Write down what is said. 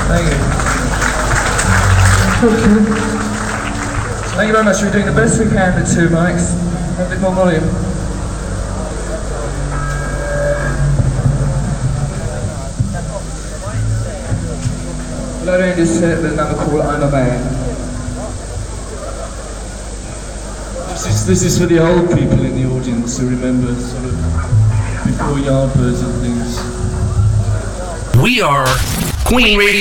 Thank you. Thank you very much. We're doing the best we can with 2 mics. A bit more volume. We'll end this set with another call, I'm a Man. This is for the old people in the audience who remember sort of before Yardbirds and things. We are Queen Radio.